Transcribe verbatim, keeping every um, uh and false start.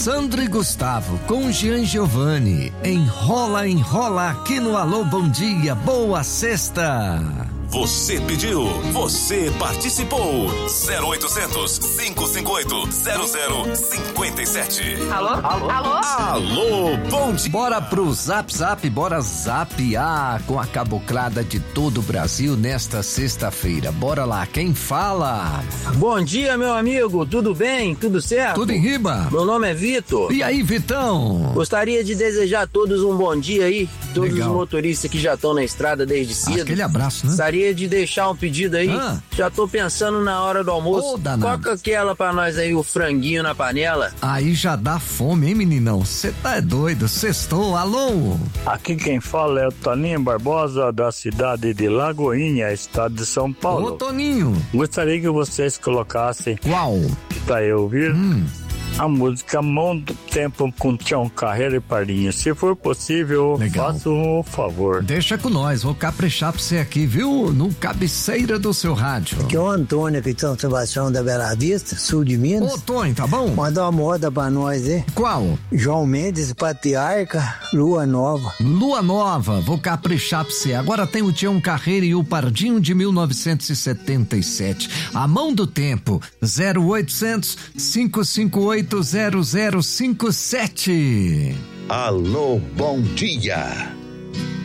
Sandro e Gustavo com Jean Giovanni. Enrola, enrola aqui no Alô Bom Dia, boa sexta. Você pediu, você participou. zero oitocentos, cinco cinco oito, zero zero cinco sete. Alô? Alô? Alô? Alô, bom dia. Bora pro Zap Zap, bora zapear com a caboclada de todo o Brasil nesta sexta-feira. Bora lá, quem fala? Bom dia, meu amigo, tudo bem? Tudo certo? Tudo em riba? Meu nome é Vitor. E aí, Vitão? Gostaria de desejar a todos um bom dia aí, todos Legal. os motoristas que já estão na estrada desde cedo. Aquele abraço, né? Gostaria de deixar um pedido aí, Ah. já tô pensando na hora do almoço. Ô, danado. Toca aquela pra nós aí, o franguinho na panela. Aí já dá fome, hein, meninão? Cê tá doido, sextou, alô? Aqui quem fala é o Toninho Barbosa, da cidade de Lagoinha, estado de São Ô, Paulo. Toninho. Gostaria que vocês colocassem Qual? pra eu ouvir Hum. a música Mão do Tempo com Tião Carreira e Pardinho. Se for possível, Legal. faça um favor. Deixa com nós, vou caprichar pra você aqui, viu? No cabeceira do seu rádio. Aqui é o Antônio, aqui de São Sebastião da Bela Vista, sul de Minas. Ô, Tony, tá bom? Manda uma moda pra nós, hein? Qual? João Mendes, Patriarca, Lua Nova. Lua Nova, vou caprichar pra você. Agora tem o Tião Carreira e o Pardinho de mil novecentos e setenta e sete. A Mão do Tempo, zero oitocentos, cinco cinco oito, zero zero cinco sete. Alô, bom dia.